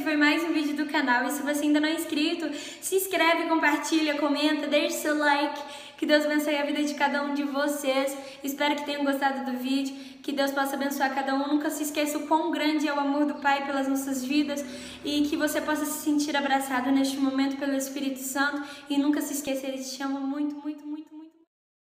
esse foi mais um vídeo do canal. E se você ainda não é inscrito, se inscreve, compartilha, comenta, deixa seu like. Que Deus abençoe a vida de cada um de vocês. Espero que tenham gostado do vídeo. Que Deus possa abençoar cada um. Nunca se esqueça o quão grande é o amor do Pai pelas nossas vidas. E que você possa se sentir abraçado neste momento pelo Espírito Santo. E nunca se esqueça, Ele te chama muito, muito, muito, muito.